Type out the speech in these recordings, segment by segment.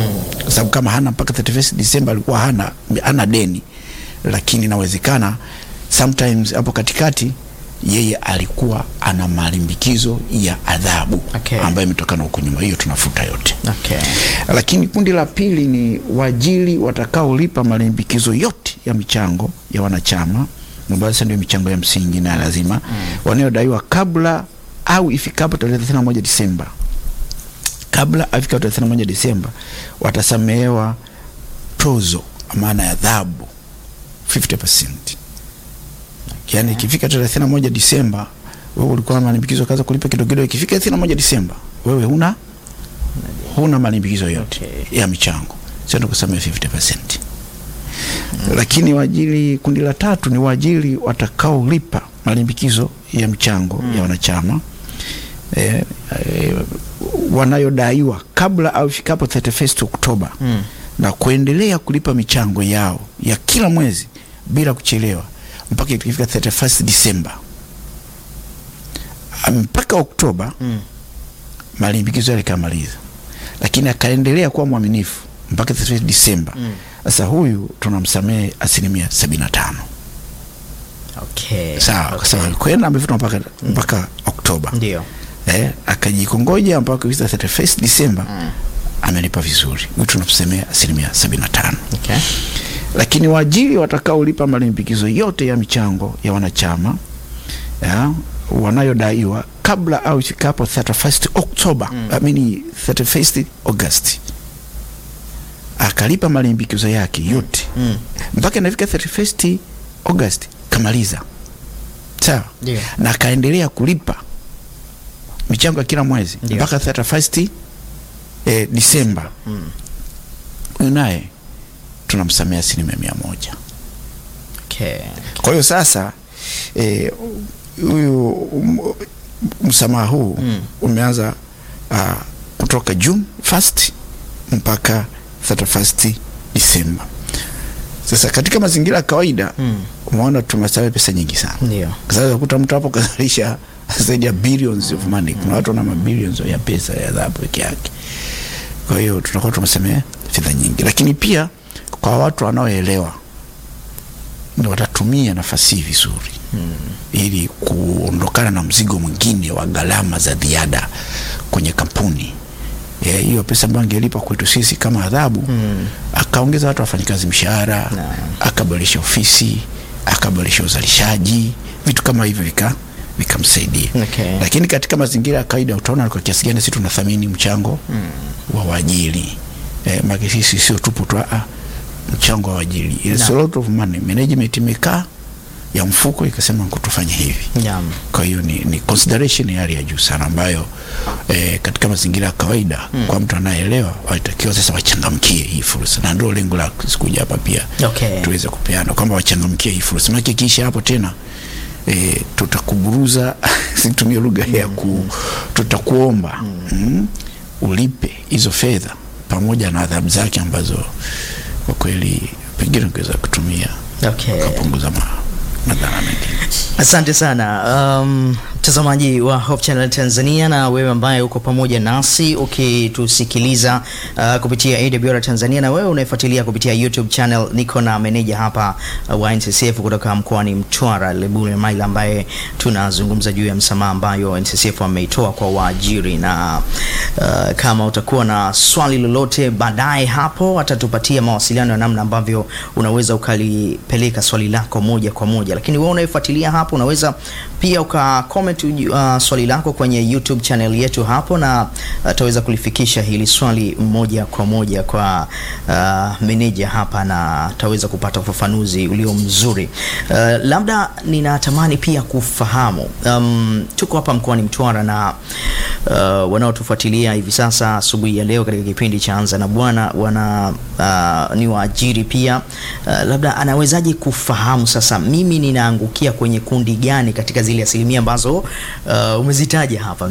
Kwa sababu kama hana mpaka 31 December alikuwa hana deni, lakini inawezekana sometimes hapo katikati yeye alikuwa ana malimbikizo ya adhabu ambayo imetokana huko nyuma. Hiyo tunafuta yote. Lakini kundi la pili ni waajiri watakaolipa malimbikizo yote ya michango ya wanachama, ambayo ndio michango ya msingi na lazima, wanayodaiwa kabla au ifikapo tarehe 31 Disemba. Kabla ifikapo tarehe 31 Disemba watasamehewa tozo, maana ya adhabu 50%. Yani ikifika tarehe 31 Disemba wewe ulikuwa na malimbikizo kaza kulipa kidogo, ikifika 31 Disemba wewe huna malimbikizo yote ya michango, sio ndo kusamehe 50%. Lakini waajiri, kundi la tatu ni waajiri watakaolipa malimbikizo ya michango ya wanachama wanayodaiwa kabla au ifikapo 31 Oktoba na kuendelea kulipa michango yao ya kila mwezi bila kuchelewa mpaka ikifika 31 Disemba. Mpaka Oktoba malimbikizo yale kamaliza, lakini akaendelea kuwa mwaminifu mpaka 31 Disemba. Sasa huyu tunamsamehe 75%. Sawa, sawa. Kwenda amefuta mpaka Oktoba. Ndio. Akajikongoja mpaka 31 Disemba. Amelipa vizuri. Huyu tunamsamehe 75%. Lakini waajiri watakaolipa malimbikizo yote ya michango ya wanachama wanayodaiwa kabla au ifikapo 31 Oktoba, 31 August, akalipa malimbikizo yake yote mpaka inafika 31 August kamaliza. Sawa? Na akaendelea kulipa michango ya kila mwezi mpaka 31 Disemba. Unaye tunamsamea 100%. Kwa hiyo sasa huyu msamaha huu umeanza kutoka June 1st mpaka 31 Disemba. Sasa katika mazingira ya kawaida umeona tumesamehe pesa nyingi sana. Ndio. Kwa sababu kuta mtu hapo kazalisha zaidi ya billions of money. Kuna watu wana mabilions ya pesa ya adhabu peke yake. Kwa hiyo tunakuwa tumesamehe fedha nyingi. Lakini pia kwa watu wanaoelewa ndio watatumia nafasi vizuri ili kuondokana na mzigo mwingine wa gharama za ziada kwenye kampuni. Hiyo pesa ambayo angelipa kwetu sisi kama adhabu, akaongeza watu wafanyikazi mshahara, akaboresha ofisi, akaboresha uzalishaji, vitu kama hivyo vikamsaidia. Lakini katika mazingira ya kawaida utaona kwa kiasi gani sisi tunathamini mchango wa waajiri. Maana sisi sio tupo tu mchango wa waajiri. It's a lot of money. Management imekaa ya mfuko ikasema kutufanya hivi. Kwa hiyo ni consideration ya hali ya juu sana ambayo katika mazingira ya kawaida kwa mtu anayeelewa watakiwa sasa wachangamkie hii fursa. Na ndio lengo la sikuja hapa pia tuweze kupeana kwamba wachangamkie hii fursa. Maana kisha hapo tena tutakuburuza situmie lugha ya tutakuomba ulipe hizo fedha pamoja na adhabu zake ambazo kwa kweli pengine ungeweza kutumia kupunguza madhara mengine. Asante sana mtazamaji wa Hope Channel Tanzania, na wewe ambaye uko pamoja nasi ukitusikiliza kupitia AWR Tanzania, na wewe unayefuatilia kupitia YouTube channel. Niko na meneja hapa wa NCCF kutoka mkoani Mtwara, Lebule Maila, ambaye tunazungumza juu ya msamaha ambayo NCCF ameitoa kwa waajiri. Na kama utakuwa na swali lolote baadaye hapo atatupatia mawasiliano ya namna ambavyo unaweza ukalipeleka swali lako moja kwa moja. Lakini wewe unayefuatilia hapo unaweza pia comment swali lako kwenye YouTube channel yetu hapo, na ataweza kulifikisha hili swali moja kwa moja kwa meneja hapa, na ataweza kupata ufafanuzi ulio mzuri. Labda ninatamani pia kufahamu, tuko hapa mkoani Mtwara na wanaotufuatilia hivi sasa asubuhi ya leo katika kipindi cha Anza na Bwana ni waajiri pia. Labda anawezaje kufahamu sasa mimi ninaangukia kwenye kundi gani katika zile asilimia ambazo umezitaja hapa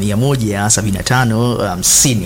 175, 50?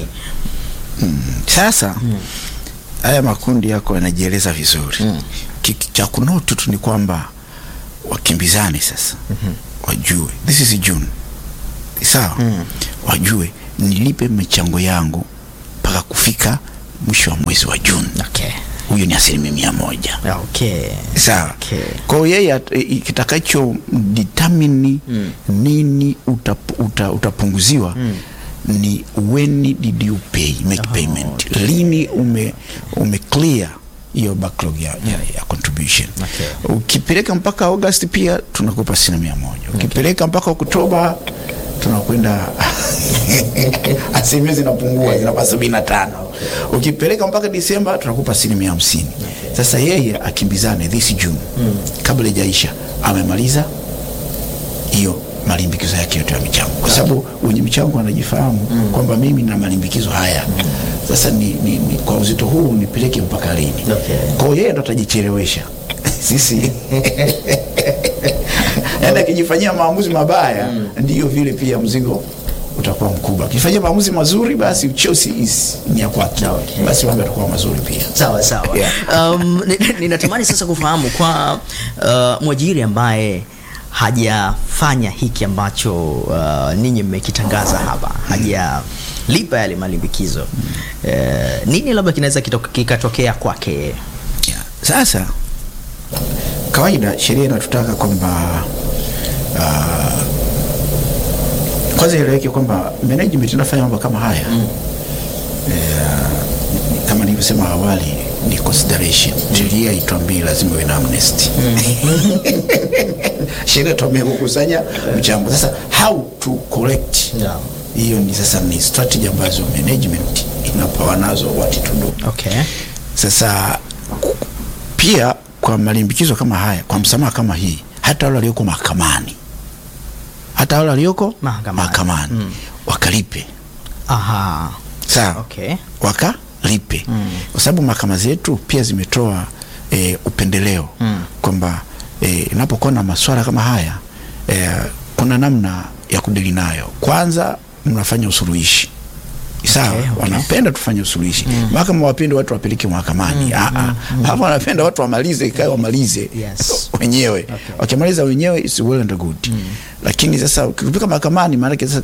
Sasa haya makundi yako yanajieleza vizuri. Cha kunote tu ni kwamba wakimbizane sasa. Wajue this is June. Sawa? Wajue nilipe michango yangu mpaka kufika mwisho wa mwezi wa Juni. Okay. Huyo ni 100%. Okay. Sawa. Okay. Kwa hiyo yeye kitakacho determine nini utapunguziwa ni when did you make payment. Lini ume clear hiyo backlog ya contribution. Okay. Ukipeleka mpaka August pia tunakupa 100%. Ukipeleka mpaka Oktoba tunakwenda asilimia zinapungua, zinapaa 75. Ukipeleka mpaka Disemba tunakupa 50%. Sasa yeye akimbizane this June kabla hajaisha amemaliza hiyo malimbikizo yake yote ya michango, kwa sababu wenye michango wanajifahamu kwamba mimi na malimbikizo haya. Sasa ni kwa uzito huu nipeleke mpaka lini? Okay. Kwa hiyo yeye ndo atajichelewesha. Sisi yaani akijifanyia maamuzi mabaya ndio vile pia mzigo utakuwa mkubwa. Akifanyia maamuzi mazuri basi uchosi ni ya kwake. Okay. Basi mambo yatakuwa mazuri pia. Sawa sawa. Yeah. Ninatamani sasa kufahamu kwa mwajiri ambaye hajafanya hiki ambacho ninyi mmekitangaza hapa, hajalipa yale malimbikizo, nini labda kinaweza kikatokea kwake? Yeah. Sasa kawaida sheria inatutaka kwamba kwanza ileweke kwamba management inafanya mambo kama haya. Kama nilivyosema awali ni consideration. Sheria ituambia lazima uwe na amnesty. Sheria ituambia kukusanya mchango. Sasa how to collect? Hiyo ni sasa ni strategy ambazo management inapawa nazo what to do. Okay. Sasa pia kwa malimbikizo kama haya, kwa msamaha kama hii, hata wale walioko mahakamani, mahakamani wakalipe. Aha. Sawa. Okay. Wakalipe. Kwa sababu mahakama zetu pia zimetoa upendeleo kwamba inapokuwa na masuala kama haya kuna namna ya kudili nayo. Kwanza mnafanya usuluhishi. Sawa. Okay. Wanapenda tufanye usuluhishi. Mahakama wapende watu wapeleke mahakamani. Hapo wanapenda watu wamalize, wamalize wenyewe. Okay. Wakimaliza wenyewe is well and good. Lakini sasa ukipeleka mahakamani maana sasa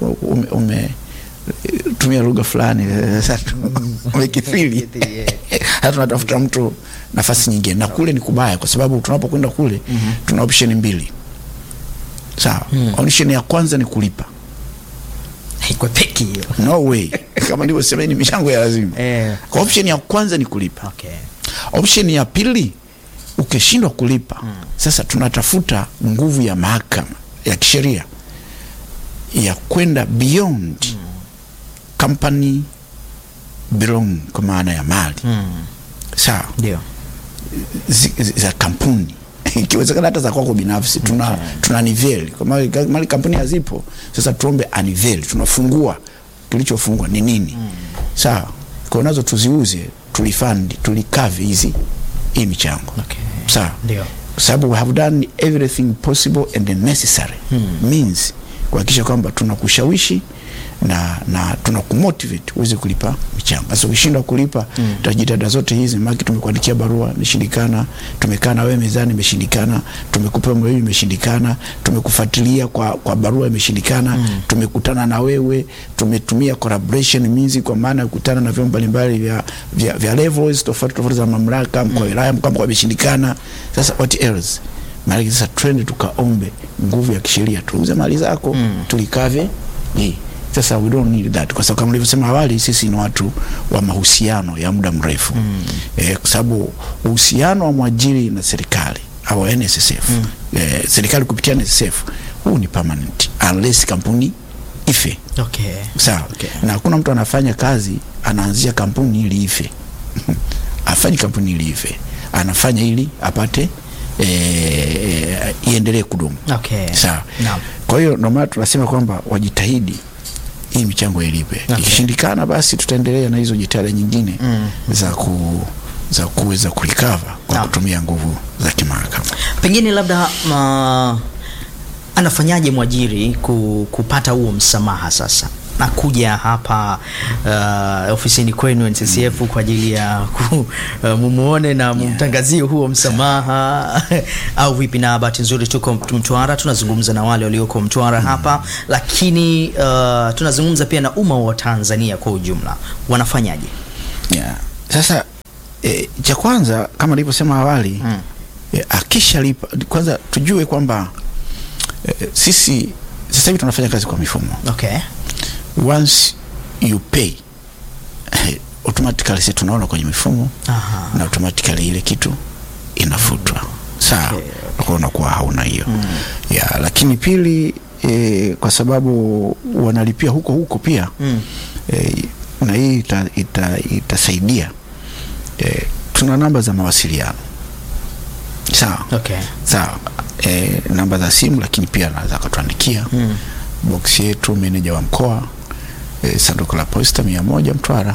tumia lugha fulani sasa umekithiri. Hata tunatafuta mtu nafasi nyingine, na kule ni kubaya kwa sababu tunapokwenda kule tuna option mbili. Sawa. Option ya kwanza ni kulipa. Haiko peki hiyo. No way. Kama ndivyo sema ni michango ya lazima. Kwa option ya kwanza ni kulipa. Okay. Option ya pili ukishindwa kulipa, sasa tunatafuta nguvu ya mahakama ya kisheria ya kwenda beyond company belong kwa maana ya mali. Sawa. Ndio. Za kampuni. Ikiwezekana hata za kwako binafsi tuna nivel. Kwa mali kampuni hazipo, sasa tuombe anivel, tunafungua kilichofungwa ni nini. Sawa. Kwa nazo tuziuze, tulifund, tulikave hii michango. Okay. Sawa. Ndio. Sababu we have done everything possible and necessary. Means kuhakikisha kwamba tunakushawishi na tunakumotivate uweze kulipa michango. Sasa ukishindwa kulipa, tajitahada zote hizi maki tumekuandikia barua imeshindikana, tumekaa na wewe mezani imeshindikana, tumekupa mail imeshindikana, tumekufuatilia kwa barua imeshindikana, tumekutana na wewe, tumetumia collaboration means kwa maana kukutana na vyombo mbalimbali vya levels tofauti za mamlaka, mkoa wa wilaya, mkoa imeshindikana. Sasa what else? Maana sasa trend tukaombe nguvu ya kisheria, tuuze mali zako, tulikave hii. Sasa we don't need that, kwa sababu kama nilivyosema awali sisi ni watu wa mahusiano ya muda mrefu. Kwa sababu uhusiano wa mwajiri na serikali au NSSF, serikali kupitia NSSF huu ni permanent unless kampuni ife. Okay. Sawa. Okay. Na hakuna mtu anafanya kazi anaanzia kampuni ili ife. Afanye kampuni ili ife. Anafanya ili apate iendelee kudumu. Okay. Sawa. Naam. Kwa hiyo ndio maana tunasema kwamba wajitahidi hii michango ilipe. Okay. Ikishindikana basi tutaendelea na hizo jitihada nyingine za kuweza kulikava kwa kutumia nguvu za kimahakama. Pengine labda anafanyaje mwajiri kupata huo msamaha sasa? Nakuja hapa ofisini kwenu NSSF kwa ajili ya mumuone na mumtangazie huo msamaha au vipi? Na bahati nzuri tuko Mtwara, tunazungumza na wale walioko Mtwara hapa, lakini tunazungumza pia na umma wa Tanzania kwa ujumla. Wanafanyaje? Sasa cha kwanza kama nilivyosema awali, akishalipa kwanza tujue kwamba sisi sasa hivi tunafanya kazi kwa mifumo. Okay. Once you pay, automatically sisi tunaona kwenye mifumo. Na automatically ile kitu inafutwa. Sawa. Okay. Unakuwa hauna hiyo. Lakini pili, kwa sababu wanalipia huko pia, na hii itasaidia. Tuna namba za mawasiliano. Sawa. Okay. Sawa. Namba za simu, lakini pia anaweza kutuandikia. Box yetu meneja wa mkoa, sanduku la posta 100 Mtwara.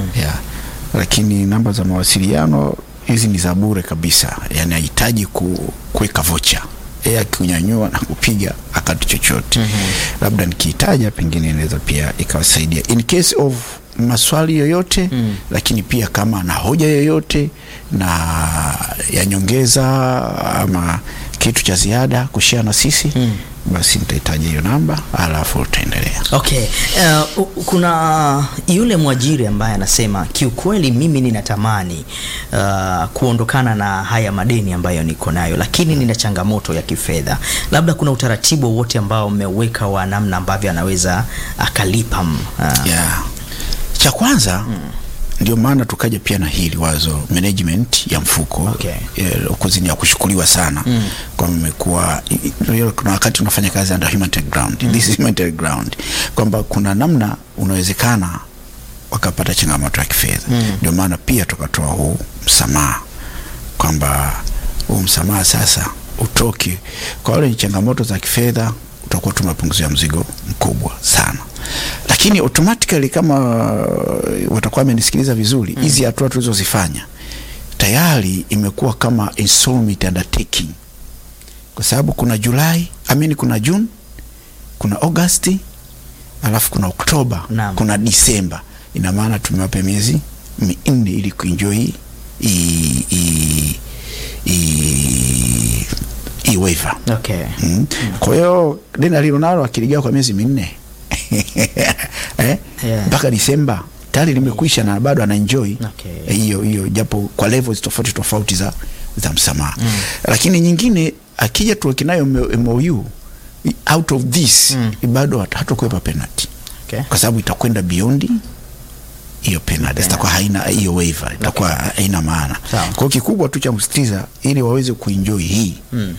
Lakini namba za mawasiliano hizi ni za bure kabisa. Yani hahitaji kuweka vocha. Akinyanyua na kupiga akati chochote. Labda nikihitaji pengine inaweza pia ikawasaidia in case of maswali yoyote. Lakini pia kama na hoja yoyote na ya nyongeza ama kitu cha ziada kushare na sisi, basi nitahitaji hiyo namba, alafu utaendelea. Okay. Kuna yule mwajiri ambaye anasema kiukweli mimi ninatamani kuondokana na haya madeni ambayo niko nayo, lakini nina changamoto ya kifedha. Labda kuna utaratibu wote ambao mmeweka wa namna ambavyo anaweza akalipa? Cha kwanza, ndio maana tukaja pia na hili wazo management ya mfuko. Okay. Ya kushukuriwa sana. Kwa mmekuwa kuna wakati unafanya kazi under humanitarian ground. This is humanitarian ground. Kwamba kuna namna unawezekana wakapata changamoto ya kifedha. Ndio maana pia tukatoa huu msamaha. Kwamba huu msamaha sasa utoke kwa wale changamoto za kifedha, utakuwa tumepunguzia mzigo mkubwa sana. Lakini automatically kama watakuwa wamenisikiliza vizuri, hizi hatua tulizozifanya tayari imekuwa kama installment undertaking. Kwa sababu kuna Julai, kuna June, kuna Agosti, alafu kuna Oktoba, kuna Disemba. Ina maana tumewapa miezi 4 ili kuenjoy waiver. Okay. Kwa hiyo deni alilonalo akiligawa kwa miezi 4 mpaka Disemba tayari limekwisha na bado ana enjoy hiyo japo kwa levels tofauti za msamaha. Lakini nyingine akija tuwekinayo MOU out of this, bado hatakuwepa penalty. Okay. Kwa sababu itakwenda beyond hiyo penalty. Itakuwa haina hiyo waiver, itakuwa haina maana. Kwa kikubwa tu cha kusitiza ili waweze kuenjoy hii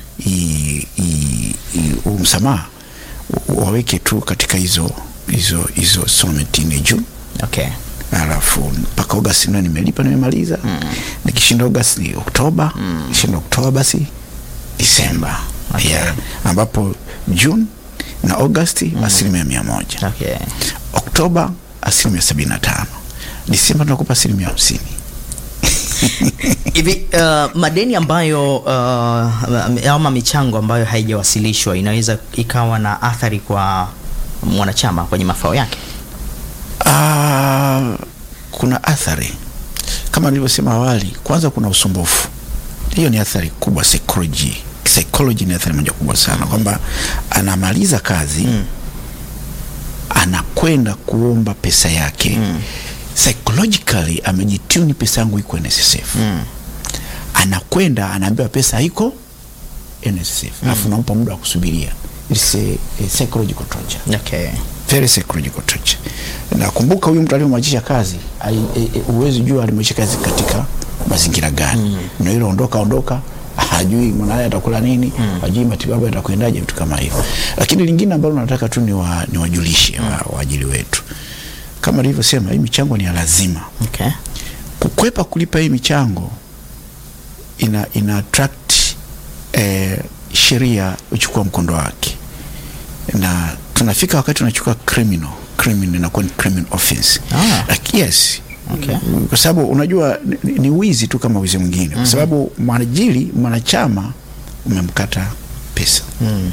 msamaha, waweke tu katika hizo installment in June. Okay. Alafu mpaka Agosti ndio nimelipa, nimemaliza. Nikishinda Agosti ni Oktoba, nikishinda Oktoba basi Disemba. Okay. Ambapo June na Agosti 100%. Okay. Oktoba 75%. Disemba tunakupa 50%. Hivi madeni ambayo ama michango ambayo haijawasilishwa inaweza ikawa na athari kwa mwanachama kwenye mafao yake? Kuna athari kama nilivyosema awali. Kwanza kuna usumbufu. Hiyo ni athari kubwa. Psychology ni athari moja kubwa sana, kwamba anamaliza kazi, anakwenda kuomba pesa yake. Psychologically amejitune, pesa yangu iko NSSF. Anakwenda anaambiwa pesa iko NSSF. Alafu nampa muda wa kusubiria. It's a psychological torture. Okay. Very psychological torture. Nakumbuka huyu mtu aliyemwachisha kazi, uwezi jua alimwachisha kazi katika mazingira gani. Na ile ondoka hajui mwanae atakula nini, hajui matibabu yatakwendaje, vitu kama hivyo. Lakini lingine ambalo nataka tu ni wajulishe waajili wetu. Kama nilivyosema, hii michango ni ya lazima. Okay. Kukwepa kulipa hii michango ina attract sheria uchukua mkondo wake. Na tunafika wakati tunachukua criminal inakuwa ni criminal offense. Yes. Okay. Kwa sababu unajua ni wizi tu kama wizi mwingine. Kwa sababu mwanachama umemkata pesa.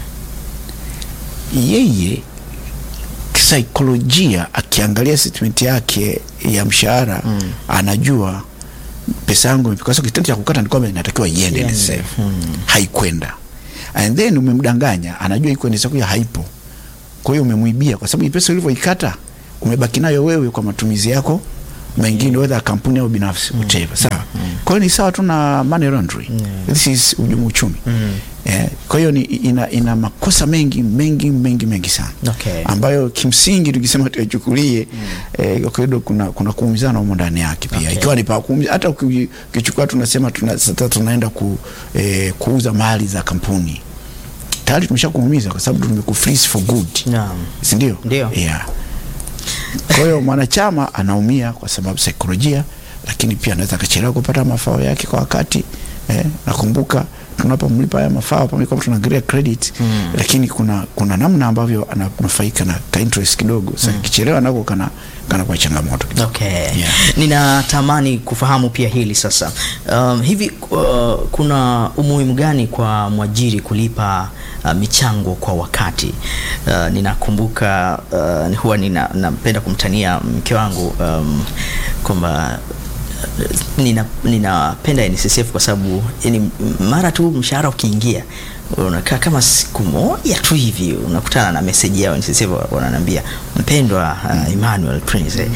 Yeye kisaikolojia akiangalia statement yake ya mshahara, anajua pesa yangu, kwa sababu kitendo cha kukata ni kwamba inatakiwa iende NSSF. Haikwenda. And then umemdanganya, anajua iko NSSF haipo. Kwa hiyo umemwibia, kwa sababu pesa ulivyoikata umebaki nayo wewe kwa matumizi yako mengine whether kampuni au binafsi whatever. Sawa. Kwa hiyo ni sawa tu na money laundering. This is ujumu uchumi. Kwa hiyo ni ina makosa mengi sana. Okay. Ambayo kimsingi tukisema tuyachukulie kwa hiyo kuna kuumizana huko ndani yake pia. Okay. Ikiwa ni pa kuumiza, hata ukichukua tunasema tunaenda kuuza mali za kampuni. Tayari tumeshakuumiza kwa sababu tumekufreeze for good. Naam. Si ndio? Ndio. Yeah. Kwa hiyo mwanachama anaumia kwa sababu saikolojia, lakini pia anaweza akachelewa kupata mafao yake kwa wakati. Nakumbuka tunapomlipa haya mafao pamoja kwa tunaangalia credit, lakini kuna namna ambavyo ananufaika na ka interest kidogo. Sasa kichelewa nako kana kwa changamoto. Okay. Yeah. Ninatamani kufahamu pia hili sasa. Hivi kuna umuhimu gani kwa mwajiri kulipa michango kwa wakati? Ninakumbuka huwa napenda kumtania mke wangu kwamba ninapenda NSSF kwa sababu mara tu mshahara ukiingia unakaa kama siku moja tu hivi unakutana na message yao NSSF wananiambia, mpendwa Emmanuel Prince,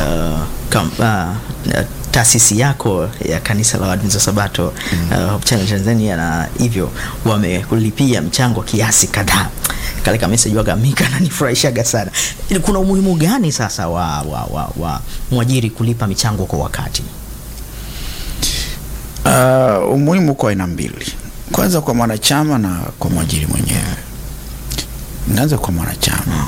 taasisi yako ya kanisa la Waadventista Sabato Hope Channel Tanzania na hivyo wamekulipia mchango kiasi kadhaa. Kale kama message wagamika na nifurahishaga sana. Kuna umuhimu gani sasa wa mwajiri kulipa michango kwa wakati? Umuhimu kwa aina mbili. Kwanza kwa mwanachama na kwa mwajiri mwenyewe. Naanza kwa mwanachama.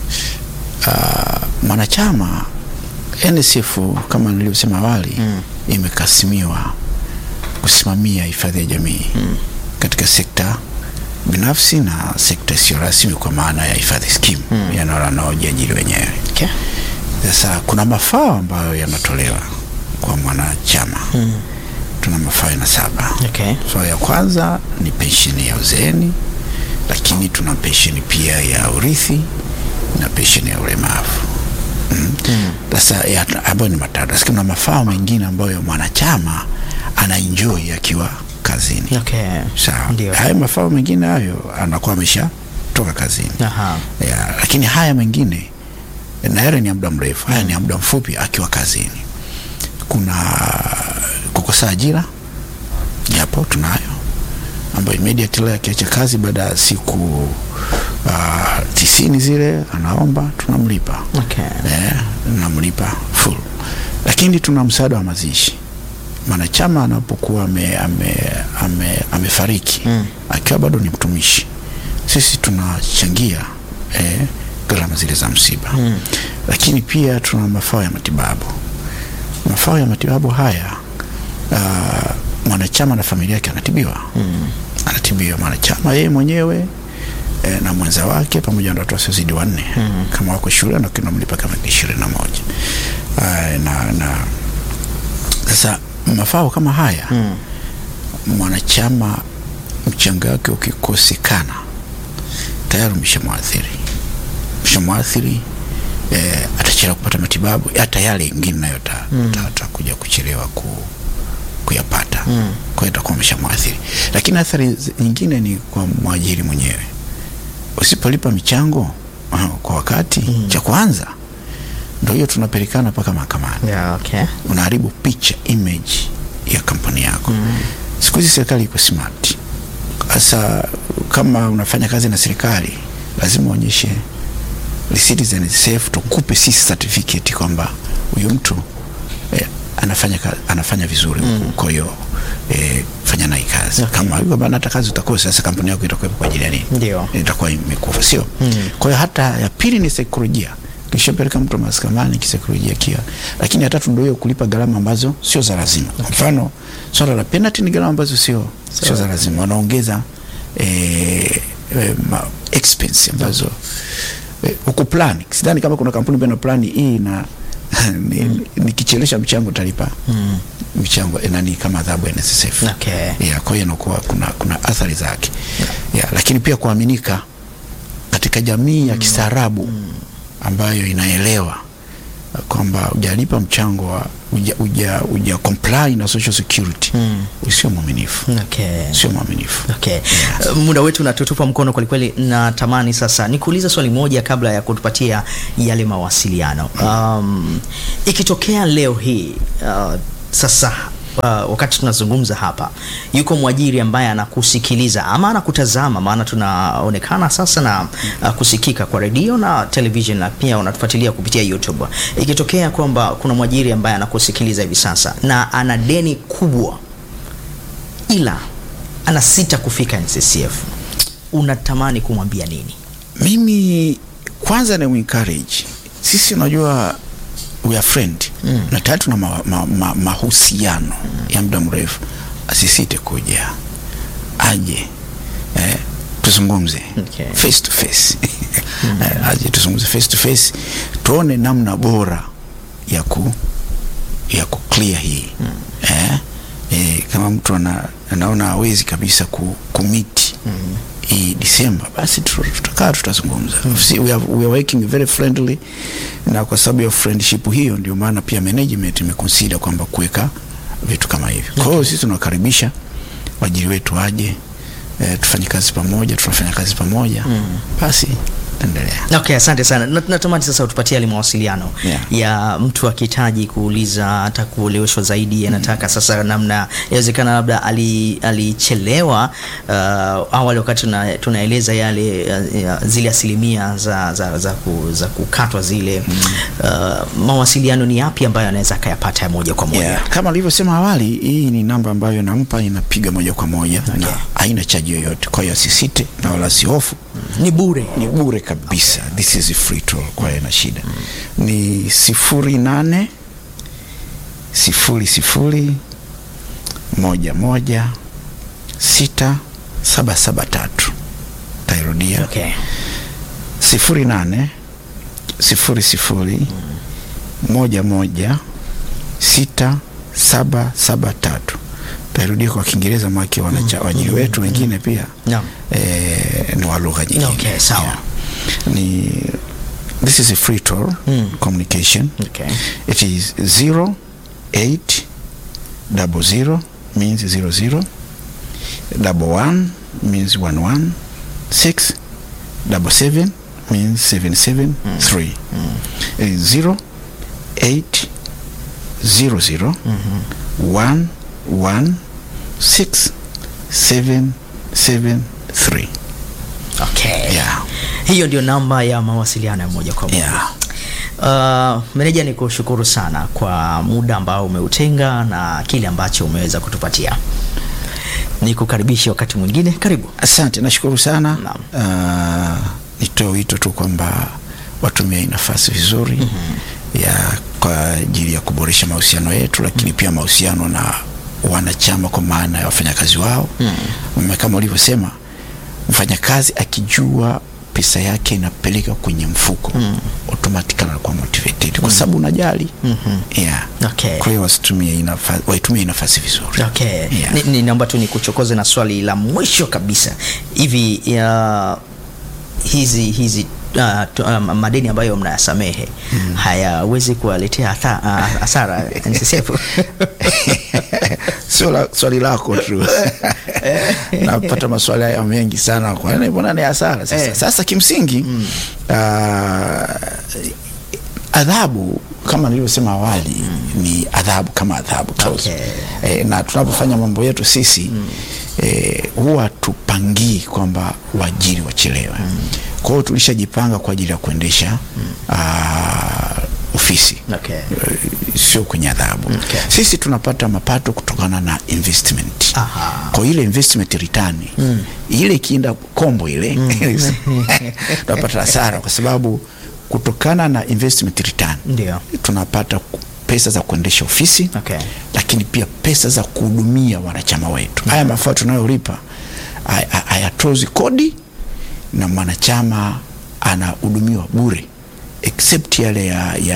Mwanachama NSSF kama nilivyosema awali imekasimiwa kusimamia hifadhi ya jamii katika sekta binafsi na sekta sio rasmi, kwa maana ya hifadhi scheme yanayojiajiri wenyewe. Okay. Sasa kuna mafao ambayo yanatolewa kwa mwanachama. Tuna mafao na 7. Okay. So ya kwanza ni pensheni ya uzeeni, lakini tuna pensheni pia ya urithi na pensheni ya ulemavu. Sasa ambayo ni matatu. Sasa kuna mafao mengine ambayo mwanachama anaenjoy akiwa kazini. Okay. Sawa. Haya mafao mengine hayo anakuwa ameshatoka kazini. Lakini haya mengine na yale ni muda mrefu, haya ni muda mfupi akiwa kazini. Kuna kukosa ajira, japo tunayo, ambayo immediately akiacha kazi baada ya siku 90 zile anaomba, tunamlipa. Okay. Tunamlipa full. Lakini tuna msaada wa mazishi. Mwanachama anapokuwa amefariki akiwa bado ni mtumishi, sisi tunachangia gharama zile za msiba. Lakini pia tuna mafao ya matibabu. Mafao ya matibabu haya mwanachama na familia yake anatibiwa. Anatibiwa mwanachama yeye mwenyewe na mwenza wake pamoja na watoto wasiozidi 4. Kama wako shule na kinamlipa kama 21. Na sasa mafao kama haya mwanachama mchango wake ukikosekana tayari umeshamwathiri. Atachelewa kupata matibabu, hata yale mengine nayo atakuja kuchelewa kuyapata. Kwa hiyo itakuwa umeshamwathiri. Lakini athari nyingine ni kwa mwajiri mwenyewe. Usipolipa michango kwa wakati, cha kwanza ndio hiyo tunapelekana mpaka mahakamani. Okay. Unaharibu picha, image ya kampuni yako. Siku hizi serikali iko smart. Sasa kama unafanya kazi na serikali, lazima uonyeshe receipt za NSSF, tukupe sisi certificate kwamba huyu mtu anafanya vizuri. Kwa hiyo fanya naye kazi. Okay. Kama hivyo bana, hata kazi utakosa, sasa kampuni yako itakuwa kwa ajili ya nini? Ndio. Itakuwa imekufa, sio? Kwa hiyo hata ya pili ni saikolojia. Kisha peleka mtu mahakamani kisaikolojia kia. Lakini ya tatu ndio hiyo kulipa gharama ambazo sio za lazima. Kwa mfano, swala la penalty ni gharama ambazo sio za lazima. Wanaongeza expense ambazo huko plan. Sidhani kama kuna kampuni bena plan hii na nikichelesha mchango talipa mchango nani kama adhabu ya NSSF. Okay. Kwa hiyo inakuwa kuna athari zake. Lakini pia kuaminika katika jamii ya kistaarabu ambayo inaelewa kwamba hujalipa mchango wa uja comply na social security, sio mwaminifu. Okay. Sio mwaminifu. Okay. Muda wetu unatutupa mkono kwa kweli. Natamani sasa nikuuliza swali moja kabla ya kutupatia yale mawasiliano. Ikitokea leo hii sasa wakati tunazungumza hapa, yuko mwajiri ambaye anakusikiliza ama anakutazama, maana tunaonekana sasa na kusikika kwa radio na television, na pia unatufuatilia kupitia YouTube. Ikitokea kwamba kuna mwajiri ambaye anakusikiliza hivi sasa na ana deni kubwa ila anasita kufika NSSF, unatamani kumwambia nini? Mimi kwanza na encourage, sisi unajua we are friend, na tatu na mahusiano ya muda mrefu, asisite kuja, aje tuzungumze face to face. Aje tuzungumze face to face, tuone namna bora ya ku clear hii. Kama mtu anaona hawezi kabisa kumiti hii December, basi tutakaa tutazungumza. We are working very friendly, na kwa sababu ya friendship hiyo ndio maana pia management imeconsider kwamba kuweka vitu kama hivi. Kwa hiyo sisi tunakaribisha waajiri wetu aje, tufanye kazi pamoja, tunafanya kazi pamoja. Basi endelea. Okay, asante sana. Natamani sasa utupatie ile mawasiliano ya mtu akihitaji kuuliza hata kueleweshwa zaidi, anataka sasa namna, inawezekana labda alichelewa awali wakati tunaeleza yale zile asilimia za kukatwa zile, mawasiliano ni yapi ambayo anaweza akayapata moja kwa moja? Kama nilivyosema awali, hii ni namba ambayo nampa, inapiga moja kwa moja, na haina charge yoyote. Kwa hiyo asisite na wala sihofu, ni bure kabisa. This is a free tool, kwa hiyo na shida. Ni 0800 11 6773. Tairudia. 0800 11 6773. Tairudia kwa Kiingereza, maki waajiri wetu wengine pia ni wa lugha nyingine. Okay, sawa. This is a free tool communication. It is 0800 means 00, 11 means 11, 677 means 773. It is 0800 116773. Okay. Hiyo ndio namba ya mawasiliano ya moja kwa moja. Meneja, nikushukuru sana kwa muda ambao umeutenga na kile ambacho umeweza kutupatia. Nikukaribisha wakati mwingine, karibu. Asante, nashukuru sana. Nitoe wito tu kwamba watumie nafasi vizuri kwa ajili ya kuboresha mahusiano yetu, lakini pia mahusiano na wanachama kwa maana ya wafanyakazi wao. Kama ulivyosema, mfanyakazi akijua pesa yake inapeleka kwenye mfuko, automatically anakuwa motivated kwa sababu unajali. Kwa hiyo waitumie nafasi vizuri. Ni naomba tu nikuchokoze na swali la mwisho kabisa. Hivi hizi madeni ambayo mnayasamehe hayawezi kuwaletea hasara NSSF? Swali lako tu. Napata maswali haya mengi sana, kwa nini mbona ni hasara sasa? Sasa kimsingi adhabu kama nilivyosema awali ni adhabu kama adhabu. Na tunapofanya mambo yetu sisi huwa tupangii kwamba waajiri wachelewe. Kwa hiyo tulishajipanga kwa ajili ya kuendesha ofisi, sio kwenye adhabu. Sisi tunapata mapato kutokana na investment. Kwa ile investment return ile ikienda kombo ile tunapata hasara, kwa sababu kutokana na investment return tunapata pesa za kuendesha ofisi, lakini pia pesa za kuhudumia wanachama wetu. Haya mafuta tunayolipa hayatozi kodi, na mwanachama anahudumiwa bure except yale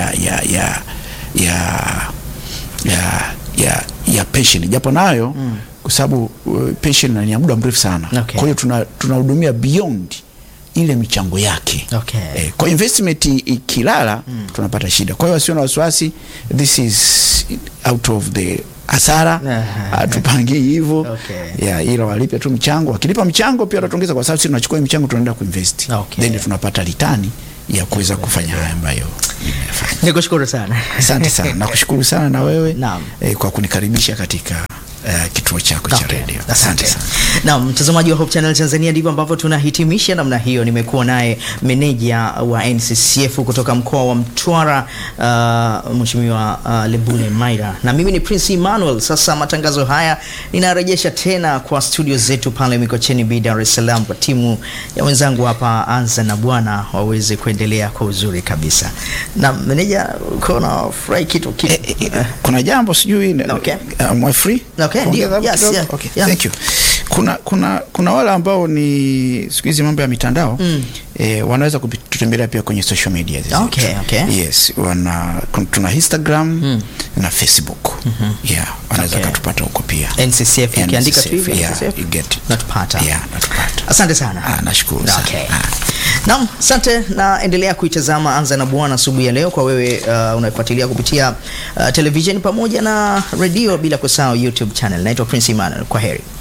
ya pension, japo nayo kwa sababu pension ni ya muda mrefu sana. Kwa hiyo tunahudumia beyond ile michango yake. Okay. Kwa investment ikilala tunapata shida. Kwa hiyo sio na wasiwasi, this is out of the hasara, tupangie hivyo. Okay. Ila walipe tu mchango, wakilipa mchango pia tutongeza, kwa sababu sisi tunachukua mchango tunaenda kuinvest. Okay. Then tunapata return ya kuweza kufanya haya ambayo nimefanya. Nikushukuru sana. Asante sana. Nakushukuru sana na wewe kwa kunikaribisha katika kituo chako cha radio. Asante sana. Naam, mtazamaji wa Hope Channel Tanzania, ndivyo ambavyo tunahitimisha namna hiyo. Nimekuwa naye meneja wa NCCF kutoka mkoa wa Mtwara, Mheshimiwa Lebule Maira, na mimi ni Prince Emmanuel. Sasa matangazo haya ninarejesha tena kwa studio zetu pale Mikocheni B, Dar es Salaam, kwa timu ya wenzangu hapa Anza na Bwana waweze kuendelea kwa uzuri kabisa. Na meneja, kuna fry kitu kuna jambo sijui. Okay. Am I free? Okay. Yes, yeah. Okay. Yeah. Thank you. Kuna wale ambao ni siku hizi mambo ya mitandao wanaweza kututembelea pia kwenye social media. Okay. Yes, tuna Instagram na Facebook. Wanaweza kutupata huko pia. NCCF ukiandika tu hivi NCCF you get natupata. Natupata. Asante sana. Nashukuru sana. Okay. Naam, asante, na endelea kuitazama Anza na Bwana asubuhi ya leo kwa wewe unafuatilia kupitia television pamoja na radio, bila kusahau YouTube channel. Naitwa Prince Emmanuel. Kwaheri.